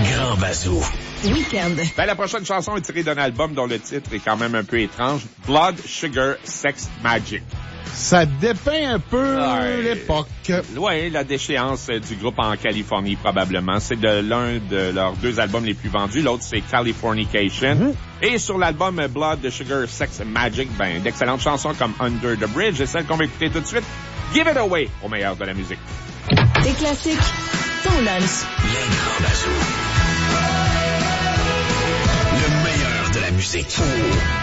grand bazou. Week-end. Ben, la prochaine chanson est tirée d'un album dont le titre est quand même un peu étrange. Blood, Sugar, Sex, Magic. Ça dépeint un peu l'époque. Oui, la déchéance du groupe en Californie, probablement. C'est de l'un de leurs deux albums les plus vendus. L'autre, c'est Californication. Et sur l'album Blood, Sugar, Sex, Magic, ben, d'excellentes chansons comme Under the Bridge et celle qu'on va écouter tout de suite, Give It Away, au meilleur de la musique. Des classiques, ton lunch. Les grands bazous. Le meilleur de la musique.